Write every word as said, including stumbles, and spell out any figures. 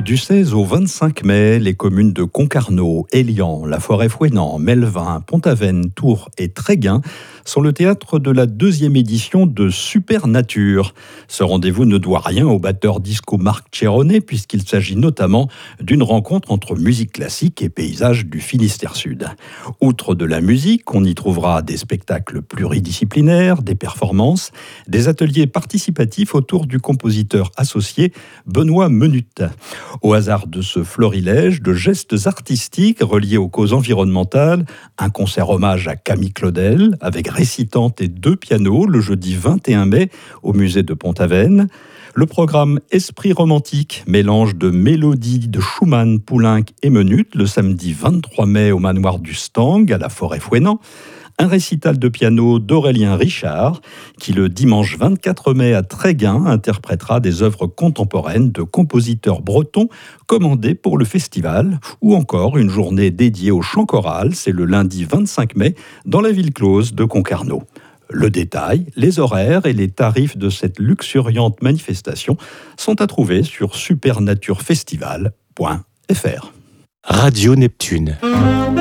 Du seize au vingt-cinq mai, les communes de Concarneau, Élian, La Forêt-Fouesnant, Melvin, Pont-Aven, Tours et Tréguin sont le théâtre de la deuxième édition de Supernature. Ce rendez-vous ne doit rien au batteur disco Marc Cheronnet puisqu'il s'agit notamment d'une rencontre entre musique classique et paysages du Finistère Sud. Outre de la musique, on y trouvera des spectacles pluridisciplinaires, des performances, des ateliers participatifs autour du compositeur associé Benoît Menut. Au hasard de ce florilège de gestes artistiques reliés aux causes environnementales, un concert hommage à Camille Claudel avec récitante et deux pianos le jeudi vingt et un mai au musée de Pont-Aven. Le programme Esprit romantique, mélange de mélodies de Schumann, Poulenc et Menut le samedi vingt-trois mai au manoir du Stang à La Forêt-Fouesnant. Un récital de piano d'Aurélien Richard, qui le dimanche vingt-quatre mai à Tréguin interprétera des œuvres contemporaines de compositeurs bretons commandées pour le festival, ou encore une journée dédiée au chant choral, c'est le lundi vingt-cinq mai, dans la ville close de Concarneau. Le détail, les horaires et les tarifs de cette luxuriante manifestation sont à trouver sur supernaturefestival point f r. Radio Neptune.